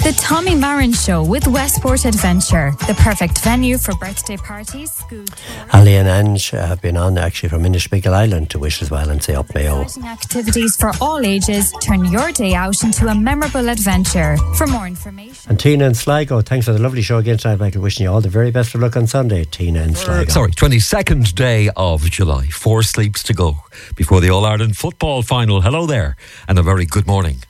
The Tommy Marin Show with Westport Adventure, the perfect venue for birthday parties, school tours. Ali and Ange have been on actually from Inishbigel Island to wish as well and say up Mayo. Exciting activities for all ages. Turn your day out into a memorable adventure. For more information. And Tina and Sligo, thanks for the lovely show again tonight, Michael. Wishing you all the very best of luck on Sunday, Tina and Sligo. 22nd day of July. 4 sleeps to go before the All-Ireland football final. Hello there and a very good morning.